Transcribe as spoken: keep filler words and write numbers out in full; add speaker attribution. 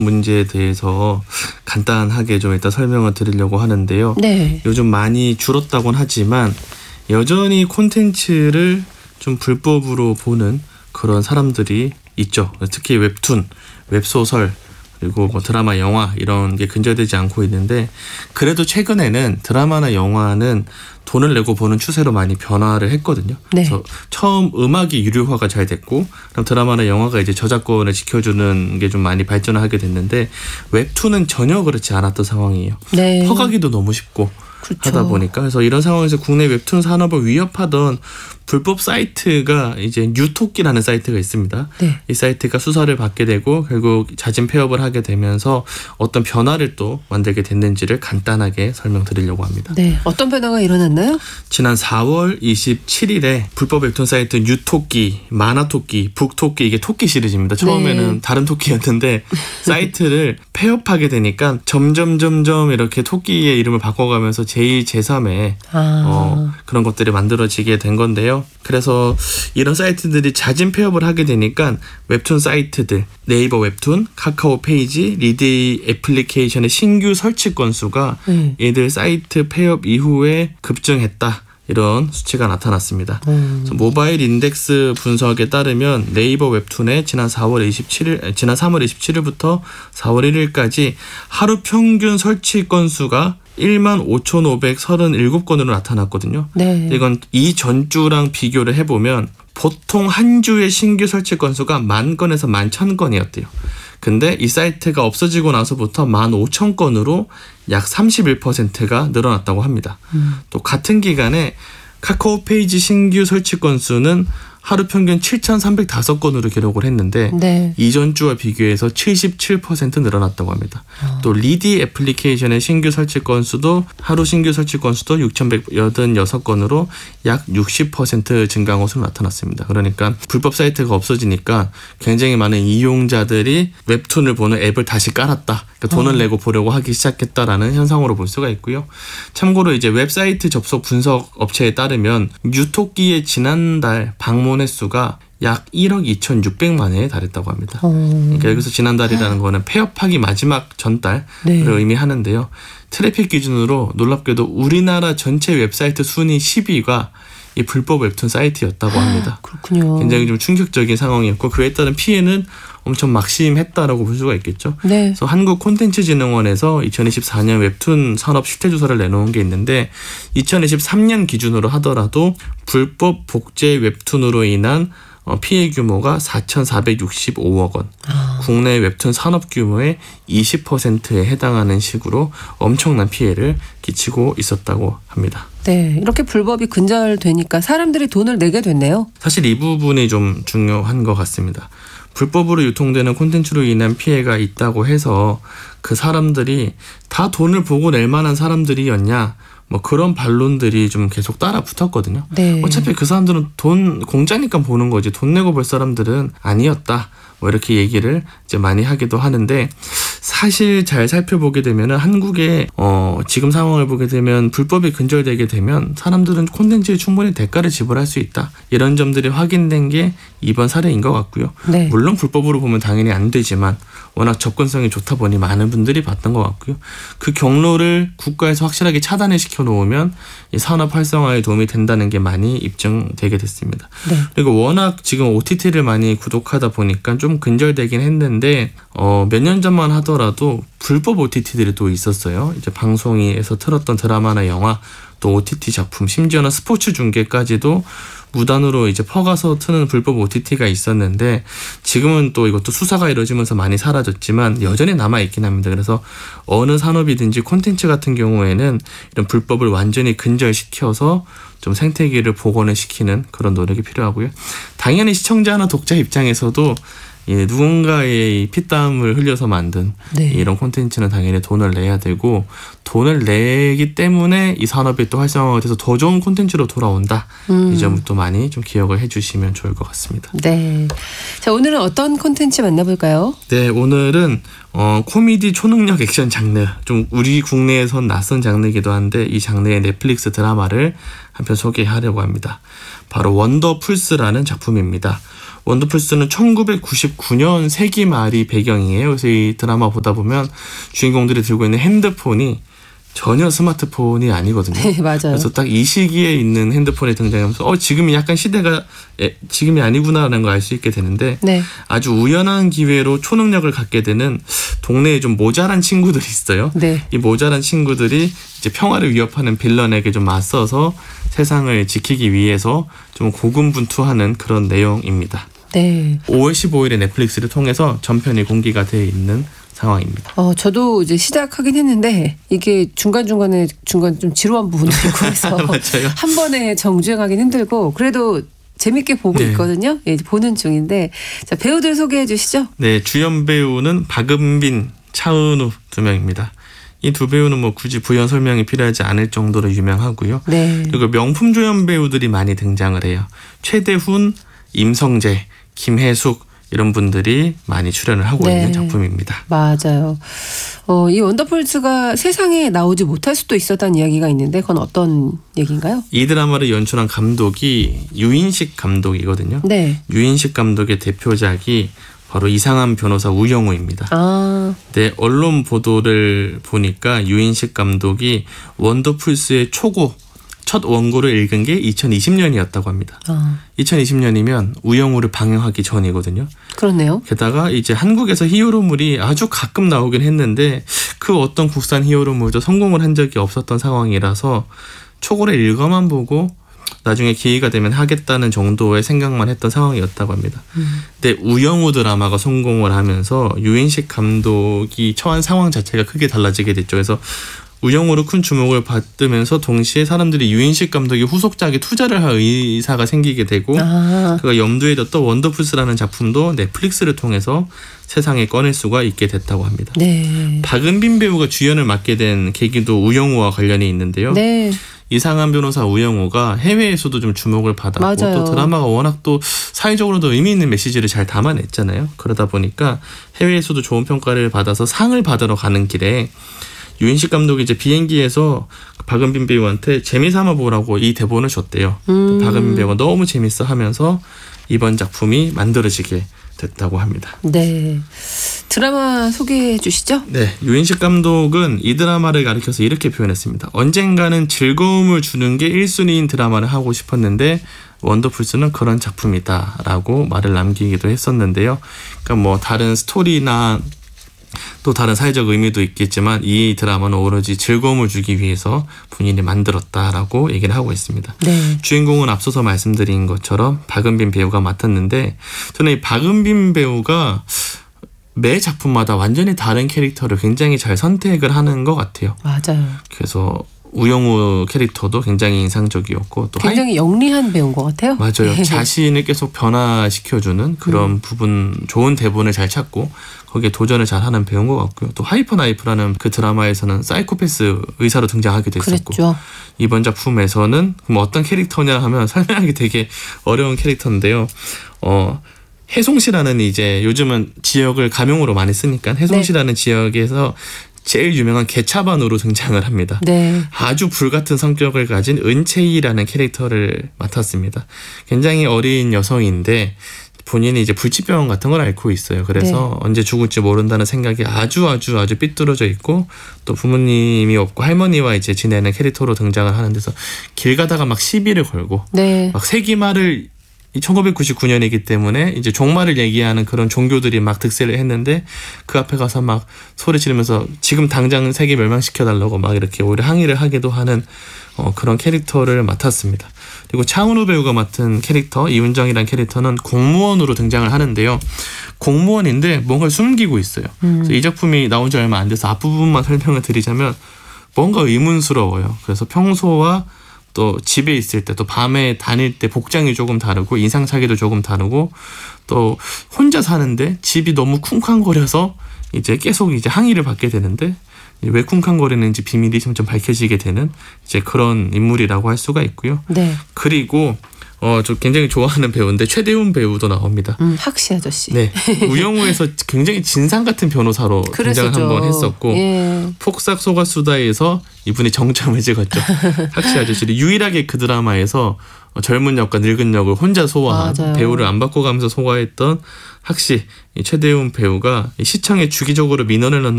Speaker 1: 문제에 대해서 간단하게 좀 일단 설명을 드리려고 하는데요.
Speaker 2: 네.
Speaker 1: 요즘 많이 줄었다곤 하지만 여전히 콘텐츠를 좀 불법으로 보는 그런 사람들이 있죠. 특히 웹툰, 웹소설, 그리고 뭐 드라마, 영화 이런 게 근절되지 않고 있는데, 그래도 최근에는 드라마나 영화는 돈을 내고 보는 추세로 많이 변화를 했거든요.
Speaker 2: 네.
Speaker 1: 그래서 처음 음악이 유료화가 잘 됐고, 그럼 드라마나 영화가 이제 저작권을 지켜주는 게 좀 많이 발전을 하게 됐는데, 웹툰은 전혀 그렇지 않았던 상황이에요.
Speaker 2: 네.
Speaker 1: 퍼가기도 너무 쉽고
Speaker 2: 그렇죠.
Speaker 1: 하다 보니까, 그래서 이런 상황에서 국내 웹툰 산업을 위협하던 불법 사이트가 이제 뉴토끼라는 사이트가 있습니다.
Speaker 2: 네.
Speaker 1: 이 사이트가 수사를 받게 되고 결국 자진 폐업을 하게 되면서 어떤 변화를 또 만들게 됐는지를 간단하게 설명드리려고 합니다.
Speaker 2: 네. 어떤 변화가 일어났나요?
Speaker 1: 지난 사월 이십칠일에 불법 웹툰 사이트 뉴토끼, 마나토끼, 북토끼, 이게 토끼 시리즈입니다. 처음에는
Speaker 2: 네.
Speaker 1: 다른 토끼였는데 사이트를 폐업하게 되니까 점점 점점 이렇게 토끼의 이름을 바꿔가면서 제이, 제삼의
Speaker 2: 아.
Speaker 1: 어, 그런 것들이 만들어지게 된 건데요. 그래서 이런 사이트들이 자진 폐업을 하게 되니까 웹툰 사이트들, 네이버 웹툰, 카카오 페이지, 리디 애플리케이션의 신규 설치 건수가
Speaker 2: 음.
Speaker 1: 얘들 사이트 폐업 이후에 급증했다. 이런 수치가 나타났습니다.
Speaker 2: 음.
Speaker 1: 모바일 인덱스 분석에 따르면 네이버 웹툰의 지난 사월 이십칠일, 지난 삼월 이십칠일부터 사월 일일까지 하루 평균 설치 건수가 일만 오천오백삼십칠 건으로 나타났거든요.
Speaker 2: 네.
Speaker 1: 이건 이전 주랑 비교를 해보면 보통 한 주의 신규 설치 건수가 만 건에서 만 천 건이었대요. 근데 이 사이트가 없어지고 나서부터 만 오천 건으로 약 삼십일 퍼센트가 늘어났다고 합니다.
Speaker 2: 음.
Speaker 1: 또 같은 기간에 카카오 페이지 신규 설치 건수는 하루 평균 칠천삼백오 건으로 기록을 했는데
Speaker 2: 네. 이전
Speaker 1: 주와 비교해서 칠십칠 퍼센트 늘어났다고 합니다.
Speaker 2: 어.
Speaker 1: 또 리디 애플리케이션의 신규 설치 건수도 하루 신규 설치 건수도 육천백팔십육 건으로 약 육십 퍼센트 증가한 것으로 나타났습니다. 그러니까 불법 사이트가 없어지니까 굉장히 많은 이용자들이 웹툰을 보는 앱을 다시 깔았다. 그러니까 돈을
Speaker 2: 어.
Speaker 1: 내고 보려고 하기 시작했다라는 현상으로 볼 수가 있고요. 참고로 이제 웹사이트 접속 분석 업체에 따르면 뉴토끼의 지난달 방문 횟수가 약 일억 이천육백만 회에 달했다고 합니다.
Speaker 2: 어.
Speaker 1: 그러니까 여기서 지난달이라는 거는 폐업하기 마지막 전달을
Speaker 2: 네.
Speaker 1: 의미하는데요. 트래픽 기준으로 놀랍게도 우리나라 전체 웹사이트 순위 십 위가 이 불법 웹툰 사이트였다고 합니다.
Speaker 2: 그렇군요.
Speaker 1: 굉장히 좀 충격적인 상황이었고, 그에 따른 피해는 엄청 막심했다라고 볼 수가 있겠죠.
Speaker 2: 네.
Speaker 1: 그래서 한국콘텐츠진흥원에서 이천이십사년 웹툰 산업 실태조사를 내놓은 게 있는데, 이천이십삼년 기준으로 하더라도 불법 복제 웹툰으로 인한 피해 규모가 사천사백육십오억 원,
Speaker 2: 아.
Speaker 1: 국내 웹툰 산업 규모의 이십 퍼센트에 해당하는 식으로 엄청난 피해를 끼치고 있었다고 합니다.
Speaker 2: 네, 이렇게 불법이 근절되니까 사람들이 돈을 내게 됐네요.
Speaker 1: 사실 이 부분이 좀 중요한 것 같습니다. 불법으로 유통되는 콘텐츠로 인한 피해가 있다고 해서 그 사람들이 다 돈을 보고 낼 만한 사람들이었냐, 뭐 그런 반론들이 좀 계속 따라 붙었거든요.
Speaker 2: 네.
Speaker 1: 어차피 그 사람들은 돈 공짜니까 보는 거지 돈 내고 볼 사람들은 아니었다. 뭐 이렇게 얘기를 이제 많이 하기도 하는데, 사실 잘 살펴보게 되면은 한국의 어 지금 상황을 보게 되면 불법이 근절되게 되면 사람들은 콘텐츠에 충분히 대가를 지불할 수 있다. 이런 점들이 확인된 게 이번 사례인 것 같고요.
Speaker 2: 네.
Speaker 1: 물론 불법으로 보면 당연히 안 되지만 워낙 접근성이 좋다 보니 많은 분들이 봤던 것 같고요. 그 경로를 국가에서 확실하게 차단을 시켜놓으면 이 산업 활성화에 도움이 된다는 게 많이 입증되게 됐습니다.
Speaker 2: 네.
Speaker 1: 그리고 워낙 지금 오티티를 많이 구독하다 보니까 좀 근절되긴 했는데 어, 몇 년 전만 하더라도 불법 오티티들이 또 있었어요. 이제 방송에서 틀었던 드라마나 영화, 또 오티티 작품, 심지어는 스포츠 중계까지도 무단으로 이제 퍼가서 트는 불법 오티티가 있었는데, 지금은 또 이것도 수사가 이루어지면서 많이 사라졌지만 여전히 남아있긴 합니다. 그래서 어느 산업이든지 콘텐츠 같은 경우에는 이런 불법을 완전히 근절시켜서 좀 생태계를 복원을 시키는 그런 노력이 필요하고요. 당연히 시청자나 독자 입장에서도 예, 누군가의 피땀을 흘려서 만든
Speaker 2: 네.
Speaker 1: 이런 콘텐츠는 당연히 돈을 내야 되고, 돈을 내기 때문에 이 산업이 또 활성화가 돼서 더 좋은 콘텐츠로 돌아온다.
Speaker 2: 음.
Speaker 1: 이 점을 또 많이 좀 기억을 해주시면 좋을 것 같습니다.
Speaker 2: 네. 자, 오늘은 어떤 콘텐츠 만나볼까요?
Speaker 1: 네, 오늘은 어, 코미디 초능력 액션 장르, 좀 우리 국내에선 낯선 장르이기도 한데 이 장르의 넷플릭스 드라마를 한 편 소개하려고 합니다. 바로 원더풀스라는 작품입니다. 원더풀스는 천구백구십구 년 세기 말이 배경이에요. 그래서 이 드라마 보다 보면 주인공들이 들고 있는 핸드폰이 전혀 스마트폰이 아니거든요.
Speaker 2: 네, 맞아요.
Speaker 1: 그래서 딱 이 시기에 있는 핸드폰이 등장하면서 어 지금이 약간 시대가 예, 지금이 아니구나라는 걸 알 수 있게 되는데
Speaker 2: 네.
Speaker 1: 아주 우연한 기회로 초능력을 갖게 되는 동네에 좀 모자란 친구들이 있어요.
Speaker 2: 네.
Speaker 1: 이 모자란 친구들이 이제 평화를 위협하는 빌런에게 좀 맞서서 세상을 지키기 위해서 좀 고군분투하는 그런 내용입니다.
Speaker 2: 네.
Speaker 1: 오월 십오일에 넷플릭스를 통해서 전편이 공개가 되어 있는 상황입니다.
Speaker 2: 어, 저도 이제 시작하긴 했는데 이게 중간중간에 중간 좀 지루한 부분도 있고 해서
Speaker 1: 맞아요.
Speaker 2: 한 번에 정주행하긴 힘들고 그래도 재밌게 보고
Speaker 1: 네.
Speaker 2: 있거든요. 예, 보는 중인데 자, 배우들 소개해 주시죠.
Speaker 1: 네, 주연 배우는 박은빈, 차은우 두 명입니다. 이 두 배우는 뭐 굳이 부연 설명이 필요하지 않을 정도로 유명하고요.
Speaker 2: 네.
Speaker 1: 그리고 명품 조연 배우들이 많이 등장을 해요. 최대훈, 임성재, 김혜숙 이런 분들이 많이 출연을 하고
Speaker 2: 네.
Speaker 1: 있는 작품입니다.
Speaker 2: 맞아요. 어, 이 원더풀스가 세상에 나오지 못할 수도 있었다는 이야기가 있는데 그건 어떤 얘기인가요?
Speaker 1: 이 드라마를 연출한 감독이 유인식 감독이거든요.
Speaker 2: 네.
Speaker 1: 유인식 감독의 대표작이 바로 이상한 변호사 우영우입니다.
Speaker 2: 아,
Speaker 1: 네, 언론 보도를 보니까 유인식 감독이 원더풀스의 초고 첫 원고를 읽은 게 이천이십 년이었다고 합니다.
Speaker 2: 아,
Speaker 1: 이천이십 년이면 우영우를 방영하기 전이거든요.
Speaker 2: 그렇네요.
Speaker 1: 게다가 이제 한국에서 히어로물이 아주 가끔 나오긴 했는데 그 어떤 국산 히어로물도 성공을 한 적이 없었던 상황이라서 초고를 읽어만 보고 나중에 기회가 되면 하겠다는 정도의 생각만 했던 상황이었다고 합니다.
Speaker 2: 음.
Speaker 1: 근데 우영우 드라마가 성공을 하면서 유인식 감독이 처한 상황 자체가 크게 달라지게 됐죠. 그래서 우영우로 큰 주목을 받으면서 동시에 사람들이 유인식 감독이 후속작에 투자를 할 의사가 생기게 되고
Speaker 2: 아,
Speaker 1: 그가 염두에 뒀던 원더풀스라는 작품도 넷플릭스를 통해서 세상에 꺼낼 수가 있게 됐다고 합니다.
Speaker 2: 네.
Speaker 1: 박은빈 배우가 주연을 맡게 된 계기도 우영우와 관련이 있는데요.
Speaker 2: 네.
Speaker 1: 이상한 변호사 우영우가 해외에서도 좀 주목을 받았고
Speaker 2: 맞아요.
Speaker 1: 또 드라마가 워낙 또 사회적으로도 의미 있는 메시지를 잘 담아냈잖아요. 그러다 보니까 해외에서도 좋은 평가를 받아서 상을 받으러 가는 길에 유인식 감독이 이제 비행기에서 박은빈 배우한테 재미삼아 보라고 이 대본을 줬대요.
Speaker 2: 음.
Speaker 1: 박은빈 배우가 너무 재밌어 하면서 이번 작품이 만들어지게 됐다고 합니다.
Speaker 2: 네. 드라마 소개해 주시죠.
Speaker 1: 네, 유인식 감독은 이 드라마를 가리켜서 이렇게 표현했습니다. 언젠가는 즐거움을 주는 게 일 순위인 드라마를 하고 싶었는데 원더풀스는 그런 작품이다라고 말을 남기기도 했었는데요. 그러니까 뭐 다른 스토리나 또 다른 사회적 의미도 있겠지만 이 드라마는 오로지 즐거움을 주기 위해서 본인이 만들었다라고 얘기를 하고 있습니다.
Speaker 2: 네.
Speaker 1: 주인공은 앞서서 말씀드린 것처럼 박은빈 배우가 맡았는데 저는 이 박은빈 배우가 매 작품마다 완전히 다른 캐릭터를 굉장히 잘 선택을 하는 것 같아요.
Speaker 2: 맞아요.
Speaker 1: 그래서 우영우 캐릭터도 굉장히 인상적이었고 또
Speaker 2: 굉장히 영리한 배우인 것 같아요.
Speaker 1: 맞아요.
Speaker 2: 네.
Speaker 1: 자신을 계속 변화시켜주는 그런
Speaker 2: 음.
Speaker 1: 부분, 좋은 대본을 잘 찾고 거기에 도전을 잘하는 배우인 것 같고요. 또 하이퍼나이프라는 그 드라마에서는 사이코패스 의사로 등장하기도 했었고
Speaker 2: 그랬죠.
Speaker 1: 이번 작품에서는 뭐 어떤 캐릭터냐 하면 설명하기 되게 어려운 캐릭터인데요. 어 해송시라는 이제 요즘은 지역을 가명으로 많이 쓰니까 해송시라는
Speaker 2: 네.
Speaker 1: 지역에서 제일 유명한 개차반으로 등장을 합니다.
Speaker 2: 네.
Speaker 1: 아주 불같은 성격을 가진 은채희라는 캐릭터를 맡았습니다. 굉장히 어린 여성인데 본인이 이제 불치병 같은 걸 앓고 있어요. 그래서
Speaker 2: 네.
Speaker 1: 언제 죽을지 모른다는 생각이 아주 아주 아주 삐뚤어져 있고 또 부모님이 없고 할머니와 이제 지내는 캐릭터로 등장을 하는 데서 길 가다가 막 시비를 걸고
Speaker 2: 네.
Speaker 1: 막 세기말을 천구백구십구 년이기 때문에 이제 종말을 얘기하는 그런 종교들이 막 득세를 했는데 그 앞에 가서 막 소리 지르면서 지금 당장 세계 멸망시켜달라고 막 이렇게 오히려 항의를 하기도 하는 어, 그런 캐릭터를 맡았습니다. 그리고 차은우 배우가 맡은 캐릭터 이윤정이라는 캐릭터는 공무원으로 등장을 하는데요. 공무원인데 뭔가를 숨기고 있어요.
Speaker 2: 음.
Speaker 1: 그래서 이 작품이 나온 지 얼마 안 돼서 앞부분만 설명을 드리자면 뭔가 의문스러워요. 그래서 평소와 또 집에 있을 때 또 밤에 다닐 때 복장이 조금 다르고 인상착의도 조금 다르고 또 혼자 사는데 집이 너무 쿵쾅거려서 이제 계속 이제 항의를 받게 되는데 왜 쿵쾅거리는지 비밀이 점점 밝혀지게 되는 이제 그런 인물이라고 할 수가 있고요.
Speaker 2: 네.
Speaker 1: 그리고 어, 저 굉장히 좋아하는 배우인데 최대훈 배우도 나옵니다.
Speaker 2: 음, 학시 아저씨.
Speaker 1: 네, 우영우에서 굉장히 진상 같은 변호사로 등장을
Speaker 2: 그랬었죠.
Speaker 1: 한번 했었고
Speaker 2: 예.
Speaker 1: 폭삭 속았수다에서 이분이 정점을 찍었죠. 학시 아저씨를 유일하게 그 드라마에서 어, 젊은 역과 늙은 역을 혼자 소화한
Speaker 2: 맞아요.
Speaker 1: 배우를 안 바꿔가면서 소화했던 학시 이 최대훈 배우가 이 시청에 주기적으로 민원을